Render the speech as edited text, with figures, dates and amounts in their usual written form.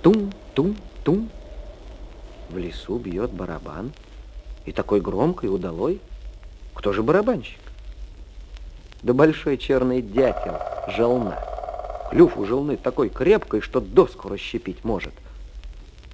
Тум-тум-тум. В лесу бьет барабан. И такой громкий, удалой. Кто же барабанщик? Да большой черный дятел, желна. Клюв у желны такой крепкий, что доску расщепить может.